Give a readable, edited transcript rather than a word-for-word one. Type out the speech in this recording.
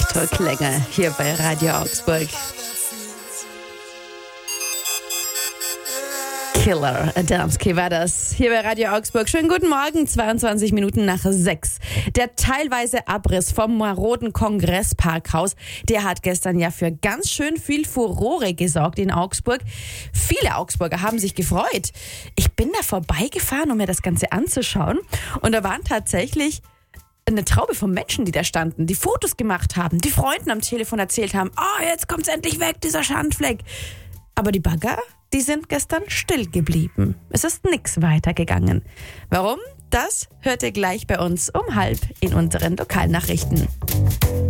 Elektroklänge hier bei Radio Augsburg. Killer Adamski war das hier bei Radio Augsburg. Schönen guten Morgen, 22 Minuten nach 6. Der teilweise Abriss vom maroden Kongressparkhaus, der hat gestern ja für ganz schön viel Furore gesorgt in Augsburg. Viele Augsburger haben sich gefreut. Ich bin da vorbeigefahren, um mir das Ganze anzuschauen. Und da waren tatsächlich eine Traube von Menschen, die da standen, die Fotos gemacht haben, die Freunden am Telefon erzählt haben, jetzt kommt's endlich weg, dieser Schandfleck. Aber die Bagger, die sind gestern still geblieben. Es ist nichts weitergegangen. Warum? Das hört ihr gleich bei uns um 12:30 in unseren Lokalnachrichten.